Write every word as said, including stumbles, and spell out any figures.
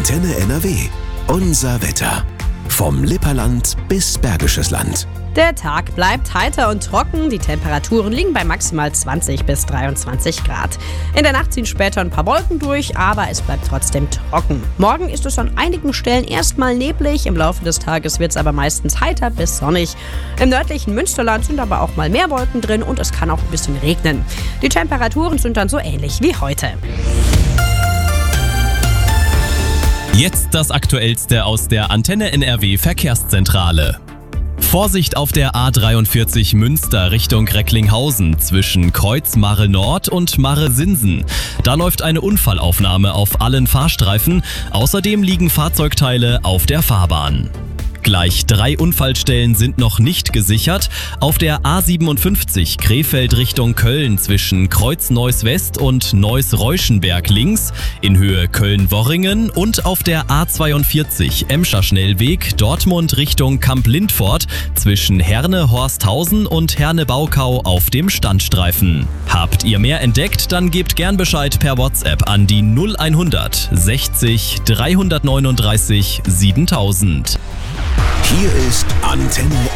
Antenne N R W. Unser Wetter. Vom Lipperland bis Bergisches Land. Der Tag bleibt heiter und trocken. Die Temperaturen liegen bei maximal zwanzig bis dreiundzwanzig Grad. In der Nacht ziehen später ein paar Wolken durch, aber es bleibt trotzdem trocken. Morgen ist es an einigen Stellen erstmal neblig. Im Laufe des Tages wird es aber meistens heiter bis sonnig. Im nördlichen Münsterland sind aber auch mal mehr Wolken drin und es kann auch ein bisschen regnen. Die Temperaturen sind dann so ähnlich wie heute. Jetzt das Aktuellste aus der Antenne N R W Verkehrszentrale. Vorsicht auf der A dreiundvierzig Münster Richtung Recklinghausen zwischen Kreuz Marre Nord und Marre Sinsen. Da läuft eine Unfallaufnahme auf allen Fahrstreifen. Außerdem liegen Fahrzeugteile auf der Fahrbahn. Gleich drei Unfallstellen sind noch nicht gesichert. Auf der A siebenundfünfzig Krefeld Richtung Köln zwischen Kreuz Neuss West und Neuss Reuschenberg links in Höhe Köln-Worringen und auf der A zweiundvierzig Emscher Schnellweg Dortmund Richtung Kamp-Lindfort zwischen Herne-Horsthausen und Herne-Baukau auf dem Standstreifen. Habt ihr mehr entdeckt, dann gebt gern Bescheid per WhatsApp an die null hundert sechzig dreihundertneununddreißig siebentausend. Hier ist Antenne